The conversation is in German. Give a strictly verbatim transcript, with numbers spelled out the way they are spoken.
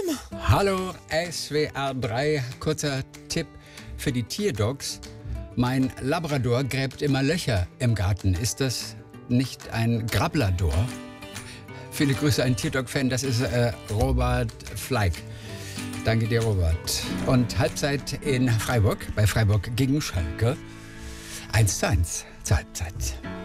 Bremer. Hallo S W R drei, kurzer Tipp für die Tierdogs. Mein Labrador gräbt immer Löcher im Garten. Ist das nicht ein Grablador? Viele Grüße, ein Tierdog-Fan, das ist äh, Robert Fleig. Danke dir, Robert. Und Halbzeit in Freiburg, bei Freiburg gegen Schalke. eins zu eins zur Halbzeit.